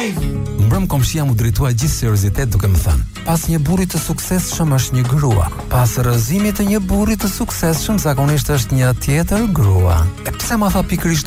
Mbrëm komshia mu drejtua gjithë seriozitet duke më thënë: pas një burri të suksesshëm është një grua. Pas rrëzimit të një burri të suksesshëm zakonisht është një tjetër grua. E pse ma tha pikërisht